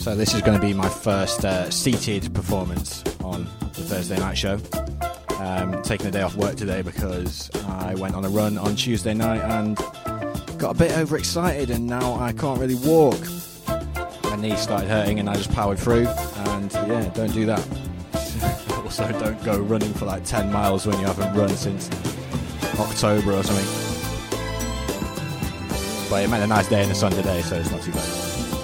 So this is going to be my first seated performance on the Thursday night show. Taking a day off work today because I went on a run on Tuesday night and got a bit overexcited, and now I can't really walk. My knee started hurting and I just powered through, and yeah, don't do that. Also, don't go running for like 10 miles when you haven't run since October or something. But it meant a nice day in the sun today, so it's not too bad.